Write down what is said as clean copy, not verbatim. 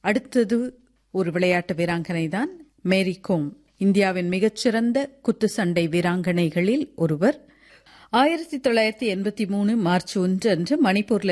அடுத்தது ஒரு விளையாட்டு வீராங்கனைதான், மேரி கோம். இந்தியாவின் மிகச்சிறந்த குத்துச்சண்டை வீராங்கனைகளில் ஒருவர். 1983 மார்ச் 1 அன்று மணிப்பூரில்